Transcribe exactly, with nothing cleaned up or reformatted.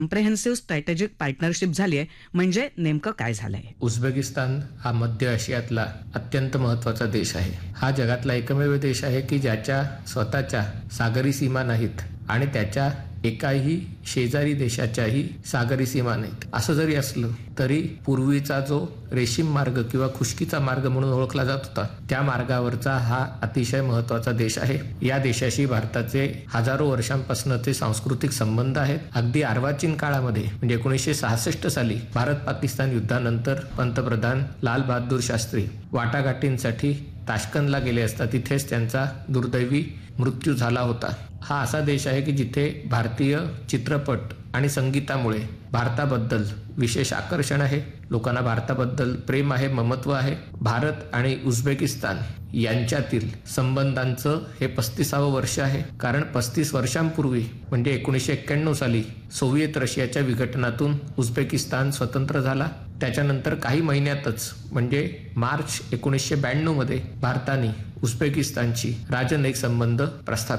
Comprehensive strategic partnership झाली आहे, म्हणजे नेमकं काय झालंय? उझबेकिस्तान हा मध्य आशियातला अत्यंत महत्त्वाचा देश आहे. हा जगातला एकमेव देश आहे की ज्याच्या स्वतःच्या सागरी सीमा नाहीत आणि त्याच्या एकाही शेजारी देशाच्याही सागरी सीमा नाहीत. असं जरी असलं तरी पूर्वीचा जो रेशीम मार्ग किंवा खुष्कीचा मार्ग म्हणून ओळखला जात होता, त्या मार्गावरचा हा अतिशय महत्त्वाचा देश आहे. या देशाशी भारताचे हजारो वर्षांपासूनचे सांस्कृतिक संबंध आहेत. अगदी अर्वाचीन काळामध्ये म्हणजे एकोणीसशे सहासष्ट साली भारत पाकिस्तान युद्धानंतर पंतप्रधान लाल बहादूर शास्त्री वाटाघाटींसाठी ताश्कंदला गेले असता तिथेच त्यांचा दुर्दैवी मृत्यू झाला होता. हा असा देश आहे की जिथे भारतीय चित्रपट आणि संगीतामुळे भारताबद्दल विशेष आकर्षण आहे. लोकांना भारताबद्दल प्रेम आहे, ममत्व आहे. भारत आणि उझबेकिस्तान यांच्यातील संबंधांचं हे पस्तीसावं वर्ष आहे. कारण पस्तीस वर्षांपूर्वी म्हणजे एकोणीसशे एक्क्याण्णव साली सोव्हिएत रशियाच्या विघटनातून उझबेकिस्तान स्वतंत्र झाला. त्याच्यानंतर काही महिन्यातच म्हणजे मार्च एकोणीसशे ब्याण्णव मध्ये भारताने उझबेकिस्तानची राजनैतिक संबंध प्रस्थापित